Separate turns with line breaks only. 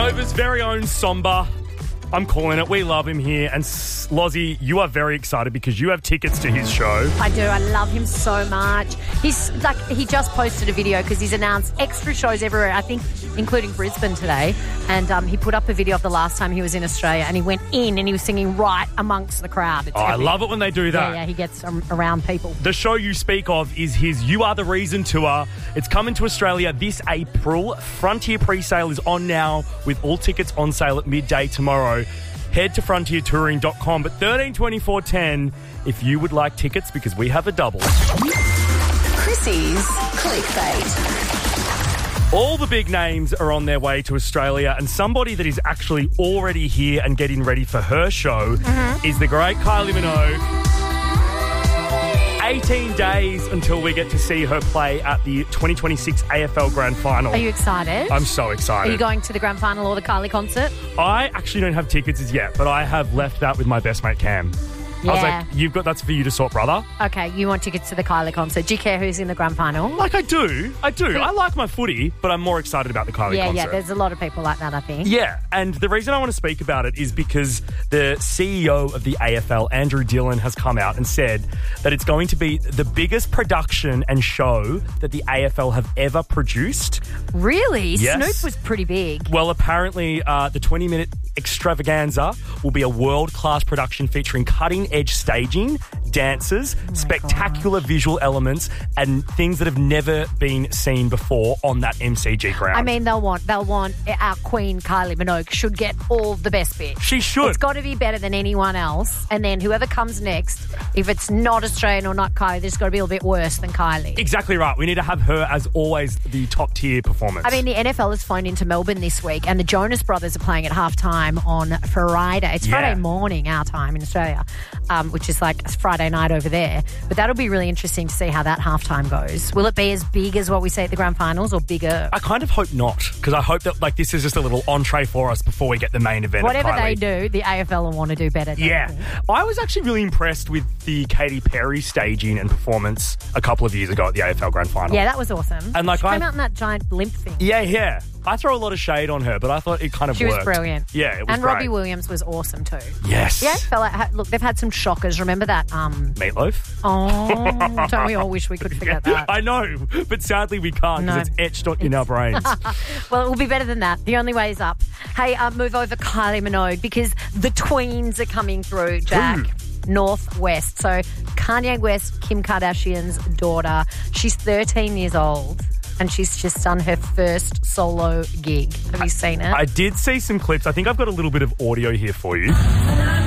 Nova's very own Somber. I'm calling it. We love him here. And Lozzie, you are very excited because you have tickets to his show.
I do. I love him so much. He just posted a video because he's announced extra shows everywhere, I think, including Brisbane today. And he put up a video of the last time he was in Australia, and he went in and he was singing right amongst the crowd.
I love it when they do that.
Yeah, he gets around people.
The show you speak of is his You Are The Reason tour. It's coming to Australia this April. Frontier pre-sale is on now with all tickets on sale at midday tomorrow. Head to frontiertouring.com. But 132410 if you would like tickets because we have a double.
Chrissy's Clickbait.
All the big names are on their way to Australia, and somebody that is actually already here and getting ready for her show is the great Kylie Minogue. 18 days until we get to see her play at the 2026 AFL Grand Final.
Are you excited?
I'm so excited.
Are you going to the Grand Final or the Kylie concert?
I actually don't have tickets as yet, but I have left that with my best mate Cam.
Yeah.
I was like, that's for you to sort, brother.
Okay, you want tickets to the Kylie concert. Do you care who's in the Grand Final?
Like, I do. I like my footy, but I'm more excited about the Kylie concert.
Yeah, there's a lot of people like that, I think.
Yeah, and the reason I want to speak about it is because the CEO of the AFL, Andrew Dillon, has come out and said that it's going to be the biggest production and show that the AFL have ever produced.
Really?
Yes.
Snoop was pretty big.
Well, apparently the 20-minute extravaganza will be a world-class production featuring cutting-edge staging, dances, spectacular visual elements, and things that have never been seen before on that MCG ground.
I mean, they'll want our queen Kylie Minogue should get all the best bits.
She should.
It's got to be better than anyone else. And then whoever comes next, if it's not Australian or not Kylie, there's got to be a little bit worse than Kylie.
Exactly right. We need to have her as always the top-tier performance.
I mean, the NFL has flown into Melbourne this week, and the Jonas Brothers are playing at halftime on Friday. It's Friday morning, our time in Australia, which is like Friday night over there. But that'll be really interesting to see how that halftime goes. Will it be as big as what we see at the grand finals or bigger?
I kind of hope not, because I hope that this is just a little entree for us before we get the main event.
Whatever they do, the AFL will want to do better.
Yeah. I was actually really impressed with the Katy Perry staging and performance a couple of years ago at the AFL Grand Final.
Yeah, that was awesome.
And
she came out in that giant blimp thing.
Yeah. I throw a lot of shade on her, but I thought it kind of worked.
She was brilliant.
Yeah, it was
And
great.
Robbie Williams was awesome too.
Yes.
Yeah, look, they've had some shockers. Remember that?
Meatloaf?
Oh, don't we all wish we could forget that?
I know, but sadly we can't because it's etched in our brains.
Well, it will be better than that. The only way is up. Hey, move over Kylie Minogue because the tweens are coming through, Jack. Northwest. So Kanye West, Kim Kardashian's daughter. She's 13 years old. And she's just done her first solo gig. Have you seen it?
I did see some clips. I think I've got a little bit of audio here for you.